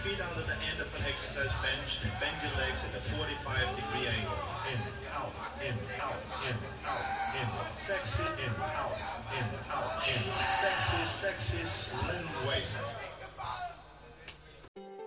feet out at the end of an exercise bench and bend your legs at a 45-degree angle. In, out, in, out, in, out, in. Sexy